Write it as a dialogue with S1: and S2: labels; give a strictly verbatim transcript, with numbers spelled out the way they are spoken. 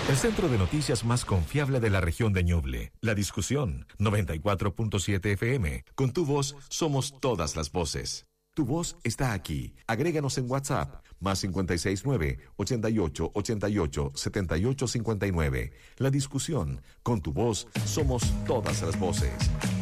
S1: El centro de noticias más confiable de la región de Ñuble. La Discusión, noventa y cuatro punto siete F M. Con tu voz somos todas las voces. Tu voz está aquí. Agréganos en WhatsApp, más cincuenta y seis nueve, ochenta y ocho, ochenta y ocho, setenta y ocho cincuenta y nueve. La Discusión, con tu voz somos todas las voces.